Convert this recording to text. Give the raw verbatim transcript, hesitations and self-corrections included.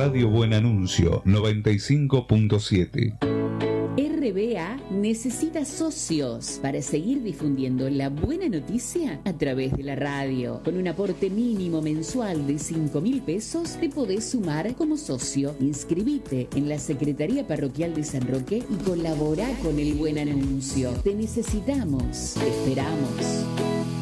Radio Buen Anuncio noventa y cinco punto siete. R B A necesita socios para seguir difundiendo la buena noticia a través de la radio. Con un aporte mínimo mensual de cinco mil pesos te podés sumar como socio. Inscribite en la Secretaría Parroquial de San Roque y colabora con el buen anuncio. Te necesitamos. Te esperamos.